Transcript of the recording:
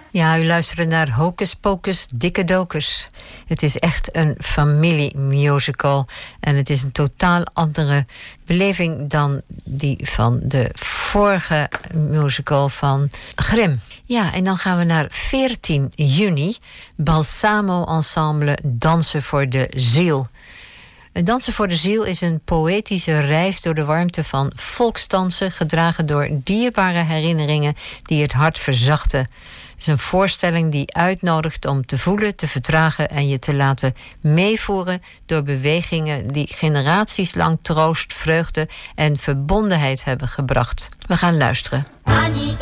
Ja, u luistert naar Hocus Pocus Dikke Dokers. Het is echt een familiemusical. En het is een totaal andere beleving dan die van de vorige musical van Grimm. Ja, en dan gaan we naar 14 juni. Balsamo Ensemble Dansen voor de Ziel. Dansen voor de Ziel is een poëtische reis door de warmte van volksdansen, gedragen door dierbare herinneringen die het hart verzachten. Het is een voorstelling die uitnodigt om te voelen, te vertragen en je te laten meevoeren door bewegingen die generaties lang troost, vreugde en verbondenheid hebben gebracht. We gaan luisteren.